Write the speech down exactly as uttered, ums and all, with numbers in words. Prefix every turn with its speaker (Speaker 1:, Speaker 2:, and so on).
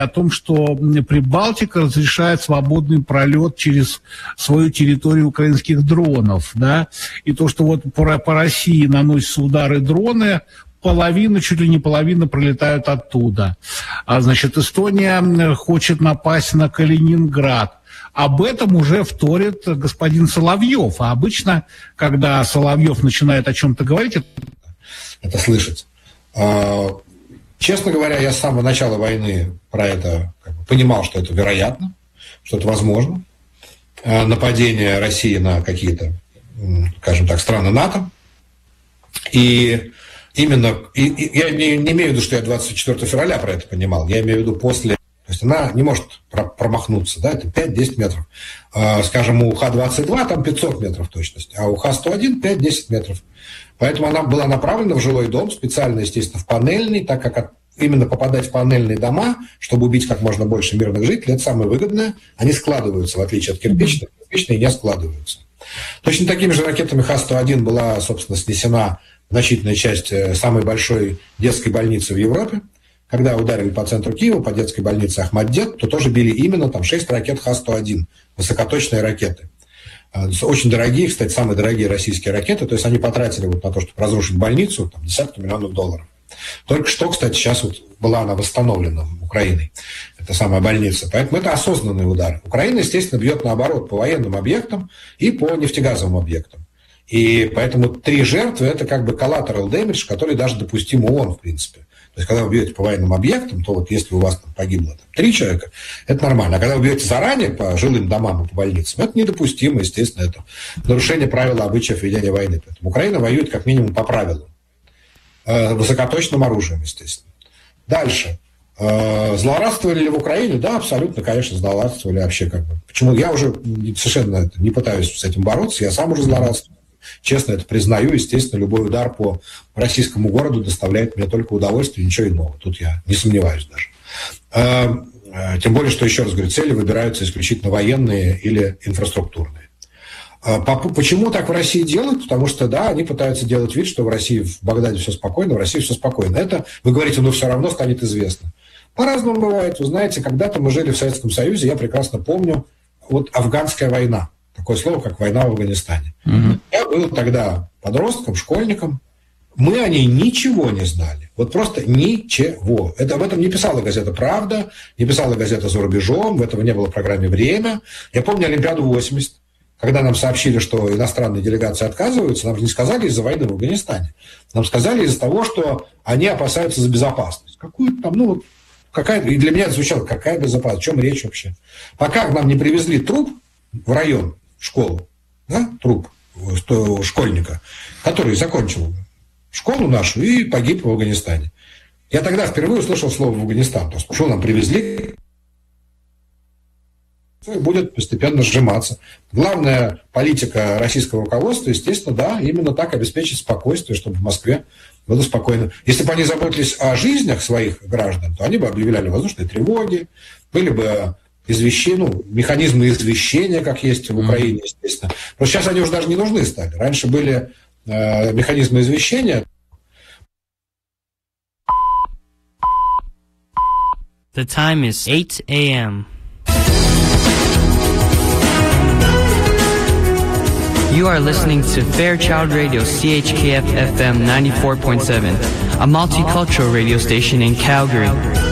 Speaker 1: о том, что Прибалтика разрешает свободный пролет через свою территорию украинских дронов, да, и то, что вот по, по России наносятся удары дроны, половина, чуть ли не половина пролетают оттуда. А, значит, Эстония хочет напасть на Калининград. Об этом уже вторит господин Соловьев. А обычно, когда Соловьев начинает о чем-то говорить, это,
Speaker 2: это слышать. Честно говоря, я с самого начала войны про это как бы понимал, что это вероятно, что это возможно. Нападение России на какие-то, скажем так, страны НАТО. И именно, и, и, я не, не имею в виду, что я двадцать четвёртого февраля про это понимал, я имею в виду после. То есть она не может промахнуться, да, это пять-десять метров. Скажем, у Х двадцать два там пятьсот метров точности, а у Х сто один пять-десять метров. Поэтому она была направлена в жилой дом, специально, естественно, в панельный, так как именно попадать в панельные дома, чтобы убить как можно больше мирных жителей, это самое выгодное. Они складываются, в отличие от кирпичных, кирпичные не складываются. Точно такими же ракетами Х сто один была, собственно, снесена значительная часть самой большой детской больницы в Европе. Когда ударили по центру Киева, по детской больнице Ахмаддет, то тоже били именно там шесть ракет Х сто один, высокоточные ракеты. Очень дорогие, кстати, самые дорогие российские ракеты, то есть они потратили вот на то, чтобы разрушить больницу, там, десятки миллионов долларов. Только что, кстати, сейчас вот была она восстановлена Украиной, эта самая больница. Поэтому это осознанный удар. Украина, естественно, бьет наоборот по военным объектам и по нефтегазовым объектам. И поэтому три жертвы – это как бы collateral damage, который даже допустим ООН, в принципе. То есть, когда вы бьете по военным объектам, то вот если у вас там погибло там, три человека, это нормально. А когда вы бьете заранее по жилым домам и по больницам, это недопустимо, естественно, это нарушение правил обычаев ведения войны. Поэтому Украина воюет как минимум по правилам. Э, высокоточным оружием, естественно. Дальше. Э, злорадствовали ли в Украине? Да, абсолютно, конечно, злорадствовали вообще как бы. Почему? Я уже совершенно не пытаюсь с этим бороться, я сам уже злорадствую. Честно это признаю, естественно, любой удар по российскому городу доставляет мне только удовольствие, ничего иного. Тут я не сомневаюсь даже. Тем более, что, еще раз говорю, цели выбираются исключительно военные или инфраструктурные. Почему так в России делают? Потому что, да, они пытаются делать вид, что в России, в Багдаде все спокойно, в России все спокойно. Это, вы говорите, но все равно станет известно. По-разному бывает. Вы знаете, когда-то мы жили в Советском Союзе, я прекрасно помню, вот афганская война. Такое слово, как война в Афганистане. Mm-hmm. Я был тогда подростком, школьником. Мы о ней ничего не знали. Вот просто ничего. Это, об этом не писала газета «Правда», не писала газета «За рубежом», этого не было в программе «Время». Я помню Олимпиаду восемьдесят, когда нам сообщили, что иностранные делегации отказываются, нам же не сказали из-за войны в Афганистане. Нам сказали из-за того, что они опасаются за безопасность. Какую-то там, ну, какая-то... И для меня это звучало, какая безопасность, о чем речь вообще? Пока к нам не привезли труп в район, школу, да, труп школьника, который закончил школу нашу и погиб в Афганистане. Я тогда впервые услышал слово «Афганистан». То есть, что нам привезли, будет постепенно сжиматься. Главная политика российского руководства, естественно, да, именно так обеспечить спокойствие, чтобы в Москве было спокойно. Если бы они заботились о жизнях своих граждан, то они бы объявляли воздушные тревоги, были бы извещения, ну, механизмы извещения, как есть в Украине, естественно. Но сейчас они уже даже не нужны стали. Раньше были э, механизмы извещения.
Speaker 3: The time is eight a.m. You are listening to Fairchild Radio C H K F F M ninety-four point seven, a multicultural radio station in Calgary.